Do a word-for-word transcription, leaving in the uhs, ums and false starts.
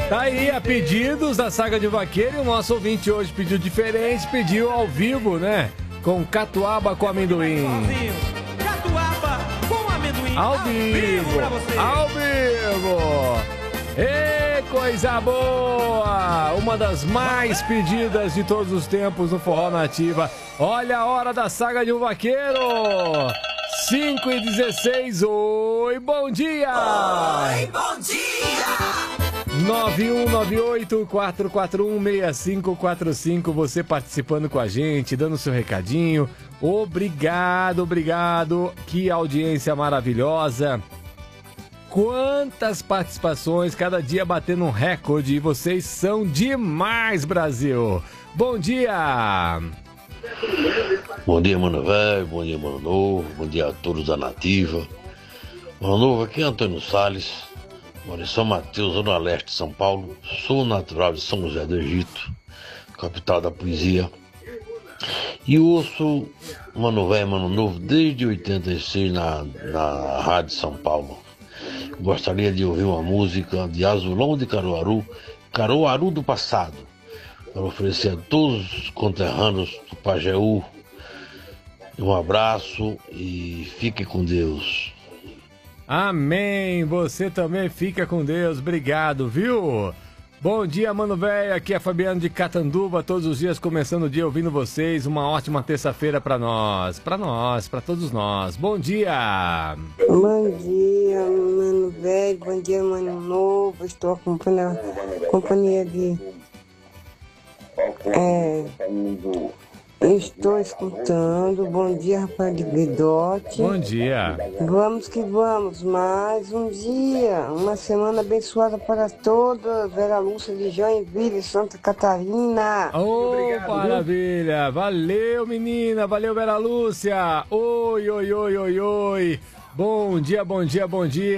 Tá aí, a pedidos da Saga de Vaqueiro, e o nosso ouvinte hoje pediu diferente, pediu ao vivo, né? Com catuaba com amendoim. Catuaba com amendoim. Ao vivo, pra você. ao vivo. Ê, coisa boa! Uma das mais pedidas de todos os tempos no Forró Nativa. Olha a hora da Saga de um Vaqueiro. cinco e dezesseis. Oi, bom dia! Oi, bom dia! nove um nove oito, quatro quatro um, seis cinco quatro cinco, você participando com a gente, dando seu recadinho. Obrigado, obrigado. Que audiência maravilhosa. Quantas participações, cada dia batendo um recorde. E vocês são demais, Brasil. Bom dia. Bom dia, mano velho. Bom dia, mano novo. Bom dia a todos da Nativa. Mano novo, aqui é Antônio Salles. Moro em São Mateus, Zona Leste de São Paulo. Sou natural de São José do Egito, capital da poesia. E ouço Mano Velho, Mano Novo desde oitenta e seis na, na Rádio São Paulo. Gostaria de ouvir uma música de Azulão de Caruaru, Caruaru do passado, para oferecer a todos os conterrâneos do Pajeú. Um abraço e fique com Deus. Amém. Você também fica com Deus. Obrigado, viu? Bom dia, mano velho. Aqui é Fabiano de Catanduva, todos os dias começando o dia ouvindo vocês. Uma ótima terça-feira pra nós, pra nós, pra todos nós. Bom dia. Bom dia, mano velho. Bom dia, mano novo. Estou acompanhando a companhia de... É... Estou escutando. Bom dia, rapaz de Guidote. Bom dia. Vamos que vamos. Mais um dia. Uma semana abençoada para todos. Vera Lúcia de Joinville, Santa Catarina. Oh, obrigado, maravilha. Viu? Valeu, menina. Valeu, Vera Lúcia. Oi, oi, oi, oi, oi. Bom dia, bom dia, bom dia.